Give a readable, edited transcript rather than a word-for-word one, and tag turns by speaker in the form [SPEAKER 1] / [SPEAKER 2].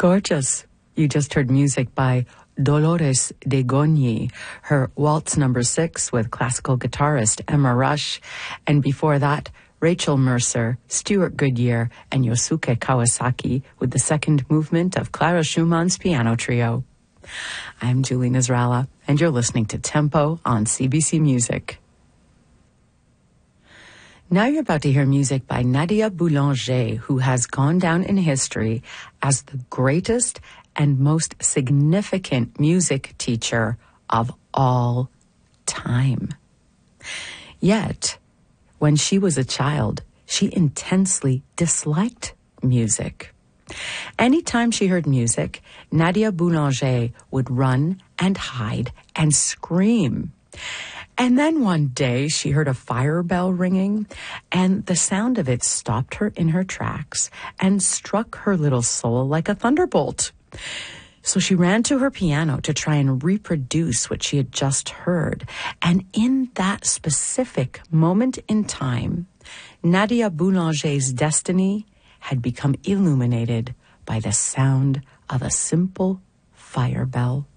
[SPEAKER 1] Gorgeous. You just heard music by Dolores de Gogni, her Waltz No. 6 with classical guitarist Emma Rush, and before that, Rachel Mercer, Stuart Goodyear, and Yosuke Kawasaki with the second movement of Clara Schumann's Piano Trio. I'm Julie Nasrallah, and you're listening to Tempo on CBC Music. Now you're about to hear music by Nadia Boulanger, who has gone down in history as the greatest and most significant music teacher of all time. Yet, when she was a child, she intensely disliked music. Anytime she heard music, Nadia Boulanger would run and hide and scream. And then one day she heard a fire bell ringing, and the sound of it stopped her in her tracks and struck her little soul like a thunderbolt. So she ran to her piano to try and reproduce what she had just heard. And in that specific moment in time, Nadia Boulanger's destiny had become illuminated by the sound of a simple fire bell.